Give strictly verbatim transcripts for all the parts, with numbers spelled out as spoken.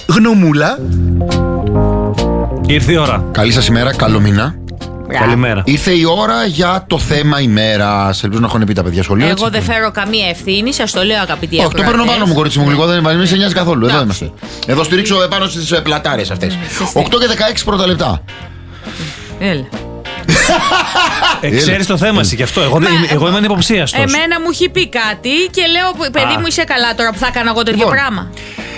Γνωμούλα. Ήρθε η ώρα. Καλή σας ημέρα, καλό μήνα. Καλημέρα. Ήρθε η ώρα για το θέμα ημέρας. Ελπίζω να έχουν πει τα παιδιά σχολεία. Εγώ έτσι. δεν φέρω καμία ευθύνη, σας το λέω αγαπητοί Όχι, ακροατές. το παίρνω πάνω μου, κορίτσι μου, λίγο δεν σε νοιάζει καθόλου. Εδώ είμαστε. Εδώ στηρίξω επάνω στις πλατάρες αυτές. οκτώ και δεκαέξι πρώτα λεπτά. Έλα. Ε, ξέρεις το θέμα εσύ γι' αυτό. Εγώ, δεν- εγώ είμαι ανυποψίαστος. Εμένα μου έχει πει κάτι και λέω, παιδί Α. μου, είσαι καλά τώρα που θα έκανα εγώ τέτοιο Λοιπόν. πράγμα.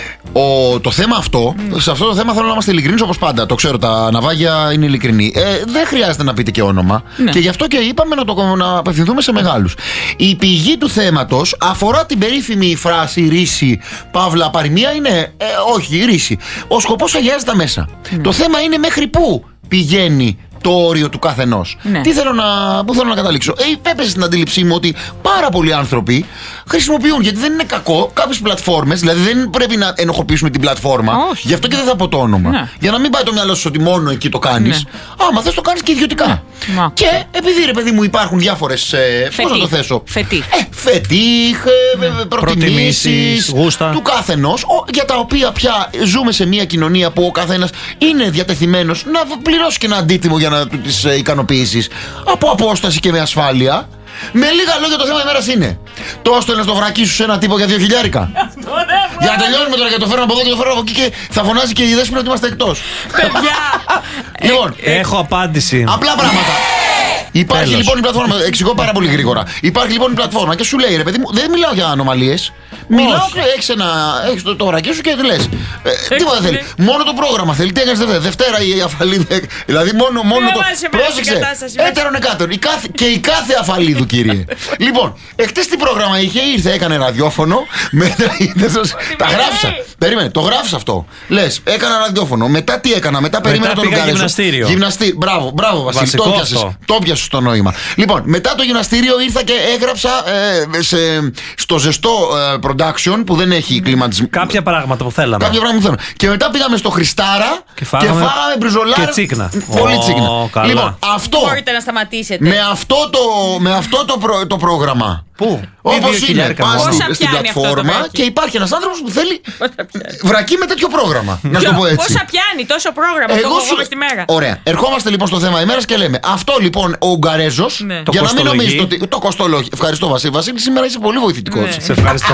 Ο, το θέμα αυτό, σε αυτό το θέμα θέλω να είμαστε ειλικρινείς όπως πάντα. Το ξέρω, τα ναυάγια είναι ειλικρινή. Ε, δεν χρειάζεται να πείτε και όνομα. Ναι. Και γι' αυτό και είπαμε να, το, να απευθυνθούμε σε μεγάλους. Η πηγή του θέματος αφορά την περίφημη φράση ρίση, παύλα, παροιμία. Είναι, ε, όχι, ρίση. Ο σκοπός αγιάζει τα μέσα. Το θέμα είναι μέχρι πού πηγαίνει το όριο του καθενός. Ναι. Τι θέλω να, πού θέλω να καταλήξω. Ε, έπεσε στην αντίληψή μου ότι πάρα πολλοί άνθρωποι χρησιμοποιούν, γιατί δεν είναι κακό, κάποιες πλατφόρμες, δηλαδή δεν πρέπει να ενοχοποιήσουμε την πλατφόρμα. Όχι. Γι' αυτό και δεν θα πω το όνομα. Ναι. Για να μην πάει το μυαλό σου ότι μόνο εκεί το κάνεις. Ναι. Άμα θες το κάνεις και ιδιωτικά. Ναι. Μα. Και επειδή ρε παιδί μου υπάρχουν διάφορες. Ε, πώς να το θέσω. Φετίχ. Ε, φετίχ, ε, ε, προτιμήσεις Προτιμήσεις, γούστα. του καθενός, ο- για τα οποία πια ζούμε σε μια κοινωνία που ο καθένας είναι διατεθειμένος να πληρώσει και ένα αντίτιμο για να του τις ε, ικανοποιήσεις από απόσταση και με ασφάλεια. Με λίγα λόγια το θέμα ημέρας είναι: το έστελνες το βρακί σου σε ένα τύπο για δύο χιλιάρικα. Για να τελειώνουμε τώρα, για το φέρνω από εδώ και το φέρνω από εκεί και θα φωνάζει και η δέσποινα ότι είμαστε εκτός. Παιδιά. Λοιπόν, Έχω απάντηση. απλά πράγματα. Υπάρχει Τέλος. λοιπόν η πλατφόρμα. Εξηγώ πάρα πολύ γρήγορα. Υπάρχει λοιπόν η πλατφόρμα και σου λέει ρε παιδί μου, δεν μιλάω για ανομαλίες. Μιλάω, έχεις, ένα, έχεις το, το βρακί σου και τι λες. Ε, τίποτα δεν θέλει. Μόνο το πρόγραμμα θέλει. Τι έκανες Δευτέρα, Δευτέρα η αφαλίδα. Δηλαδή μόνο, μόνο Δεν το. βάζει σε μένα την Πρόσεξε. κατάσταση μέσα. Έτερον εκάτον. Η κάθε, και η κάθε αφαλίδου, κύριε. Λοιπόν, εχθές τι πρόγραμμα είχε, ήρθε, έκανε ραδιόφωνο. Μετά είδε. Τα γράφησα. Περίμενε, το γράφεις αυτό. Λες, έκανα ραδιόφωνο. Μετά τι έκανα, μετά περίμενα τον πήγα Ουγγαρέζο. γυμναστήριο. Γυμναστή. Μπράβο, μπράβο, Βασίλη. Βασικό Το πιάσες. αυτό. Το πιάσες στο νόημα. Λοιπόν, μετά το γυμναστήριο ήρθα και έγραψα ε, σε, στο ζεστό ε, production που δεν έχει κλιματισμό. Κάποια πράγματα που θέλαμε. Κάποια πράγματα που θέλω. Και μετά πήγαμε στο Χριστάρα Και φάγαμε μπριζολάρα. και τσίκνα. Πολύ Ω, τσίκνα. καλά. Λοιπόν, αυτό. Μπορείτε να σταματήσετε. Με αυτό το, με αυτό το, προ- το πρόγραμμα. Πού? Όπως Δύο είναι, χιλιάρικα πας μόνο. στην, Πόσα στην πιάνει αυτό το πλατφόρμα βρακί? και υπάρχει ένας άνθρωπος που θέλει Πόσα πιάνει? βρακί με τέτοιο πρόγραμμα. Να σου το πω έτσι. Πόσα πιάνει τόσο πρόγραμμα, το έχω εγώ στη μέρα. Ωραία. Ερχόμαστε λοιπόν στο θέμα ημέρας και λέμε αυτό λοιπόν ο Ουγγαρέζος. Ναι. Το Για να μην κοστολογεί. νομίζετε ότι. Το κοστολόγιο. Ευχαριστώ Βασίλη. Βασίλη, σήμερα είσαι πολύ βοηθητικός. Ναι. Σε ευχαριστώ.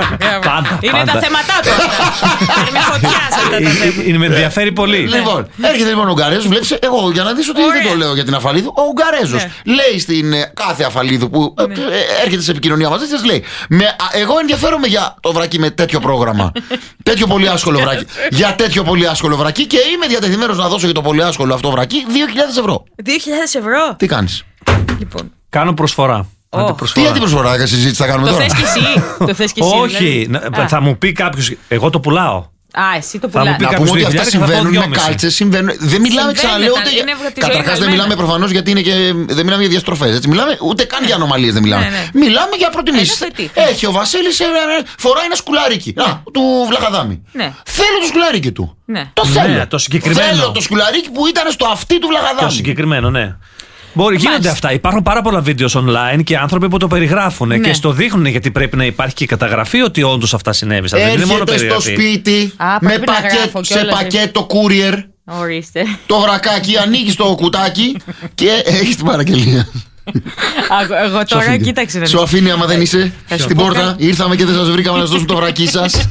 Πάντα. Είναι πάντα. τα θέματά του αυτά. Παίρνει φωτιά σε αυτά τα θέματα. Είναι, με ενδιαφέρει πολύ. Λοιπόν, έρχεται λοιπόν ο Ουγγαρέζος, βλέπεις, εγώ για να δεις ότι Ωραία. δεν το λέω για την Αφαλίδου. Ο Ουγγαρέζος Ναι. λέει στην ε, κάθε Αφαλίδου που ε, ε, έρχεται σε επικοινωνία μαζί της, λέει με, α, εγώ ενδιαφέρομαι για το βρακί με τέτοιο πρόγραμμα. Τέτοιο πολύ άσχολο βρακί. Για τέτοιο πολύ άσχολο βρακί και είμαι διατεθειμένος να δώσω για το πολύ άσχολο αυτό βρακί δύο χιλιάδες ευρώ. δύο χιλιάδες ευρώ. Τι κάνεις? Λοιπόν. Κάνω προσφορά. Ω. Αντιπροσφορά. Τι αντιπροσφορά για συζήτηση θα κάνουμε Το τώρα? θες κι εσύ. Το θες κι εσύ. Όχι. δηλαδή. να- Α. Θα μου πει κάποιο. Εγώ το πουλάω. Α, εσύ το Θα μου πουλάς. πει Να κάποιος πούμε ότι δύο αυτά χιλιάρικα, θα πω συμβαίνουν με δυόμισι. κάλτσες, συμβαίνουν. Δεν μιλάμε, Συμβαίνει, ξαναλέω, τα- ούτε για. είναι τη ζωή Καταρχάς δεν βγαλμένα. μιλάμε προφανώς γιατί είναι και. Δεν μιλάμε για διαστροφές. Έτσι. Μιλάμε ούτε καν για ανομαλίες δεν μιλάμε. Ναι, ναι. Μιλάμε για προτιμήσεις. Ένα φετίχ. Έχει ο Βασίλης, ε, ε, φοράει ένα σκουλάρικι. Α, του Βλαχαδάμι. Ναι. Θέλω το σκουλάρικι του. Ναι. Το Ναι, θέλω. το συγκεκριμένο. Θέλω το σκουλαρίκι που ήταν στο αυτί του Το Βλαχαδάμι. συγκεκριμένο, ναι. Μπορεί, γίνονται αυτά. Υπάρχουν πάρα πολλά βίντεο online και άνθρωποι που το περιγράφουν Ναι. και στο δείχνουν γιατί πρέπει να υπάρχει και καταγραφή ότι όντως αυτά συνέβησαν. Δεν είναι μόνο Έρχεται στο περιγραφή. σπίτι Α, με πρέπει να πακέ- γράφω σε κιόλας. πακέτο courier. Ορίστε. Το βρακάκι, ανοίγει το κουτάκι και έχει την παραγγελία. Α, Εγώ Σου τώρα αφήνει. κοίταξε να Σου δεις. αφήνει άμα δεν είσαι Θα σου στην πω πόρτα. κάτι. Ήρθαμε και δεν σας βρήκαμε να σας δώσουμε το βρακί σας.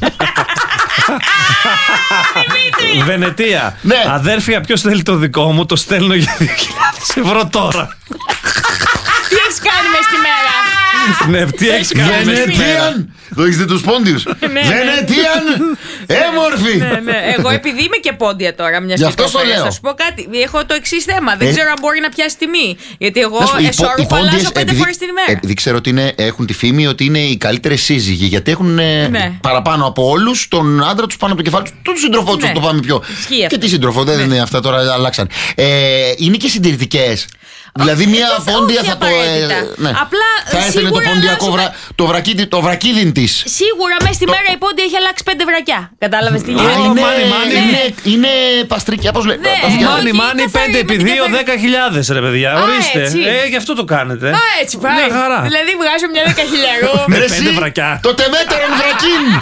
Βενετία. Ναι. Αδέρφια, ποιος θέλει το δικό μου, το στέλνω για δύο χιλιάδες ευρώ τώρα. Τι έχεις κάνει μες τη μέρα? Ναι, τι έχεις κάνει μες τη μέρα. Βενετίαν! Το έχεις δει τους πόντιους. ναι. Βενετίαν! Έμορφη! Ναι, ναι. Εγώ επειδή είμαι και πόντια τώρα, μια Γι' αυτό στο λέω. Θα σου πω κάτι. Έχω το εξή θέμα. Δεν Ε. ξέρω αν μπορεί να πιάσει τιμή. Γιατί εγώ Να σου πω, οι πο- οι εσώρουχο πόντιες, αλλάζω πέντε επειδή- φορές την ημέρα. Επειδή ξέρω ότι είναι, έχουν τη φήμη ότι είναι οι καλύτερες σύζυγοι. Γιατί έχουν ε, Ναι. παραπάνω από όλους τον άντρα τους πάνω από το κεφάλι τους, τον σύντροφό τους, Ναι. να το πάμε πιο. Ισχύει αυτό. Και τι σύντροφο, δεν είναι αυτά τώρα, αλλάξαν. Ε, είναι και συντηρητικές. Δηλαδή Όχι, μια όχι, πόντια όχι θα το. ε, απαραίτητα. ναι. Απλά, θα έστελνε το σίγουρα ποντιακό αλλάζουμε- βρα, το, βρακί, το βρακίδιν της. Σίγουρα μέσα στη μέρα η πόντια έχει αλλάξει πέντε βρακιά. Κατάλαβες τι Α, γίνεται? είναι, μάνι, μάνι. είναι, είναι παστρικιά, πώς λέει. Ναι. παστρικιά. Μάνι, Όχι, μάνι, καθαρή πέντε με επί την δύο, καθαρή. δέκα χιλιάδες ρε παιδιά. Α, Ορίστε. έτσι. Ε, γι' αυτό το κάνετε. Α, έτσι πάει. Μια χαρά. Δηλαδή βγάζω μια δεκαχιλιαρό. Με Ρε πέντε εσύ, βρακιά. Το τεμέτερον βρακίν.